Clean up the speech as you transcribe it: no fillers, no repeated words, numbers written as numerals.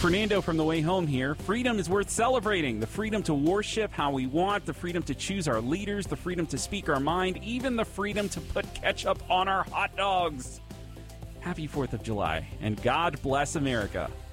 Fernando from The Way Home here. Freedom is worth celebrating. The freedom to worship how we want, the freedom to choose our leaders, the freedom to speak our mind, even the freedom to put ketchup on our hot dogs. Happy 4th of July, and God bless America.